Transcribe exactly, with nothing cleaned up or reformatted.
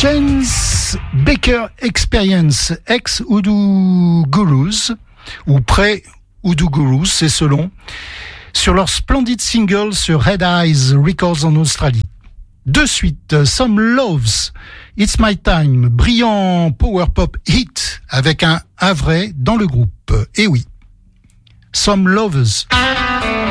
James Baker Experience, ex-Hoodoo Gurus, ou pré-Hoodoo Gurus, c'est selon, sur leur splendide single sur Red Eyes Records en Australie. De suite, Some Loves, It's My Time, brillant power pop hit avec un, un vrai dans le groupe. Et oui, Some Lovers.